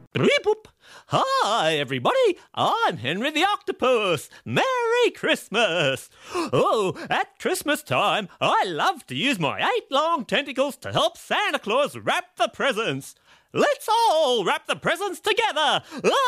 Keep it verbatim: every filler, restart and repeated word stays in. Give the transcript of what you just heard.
Beep boop. Hi, everybody. I'm Henry the Octopus. Merry Christmas. Oh, at Christmas time, I love to use my eight long tentacles to help Santa Claus wrap the presents. Let's all wrap the presents together.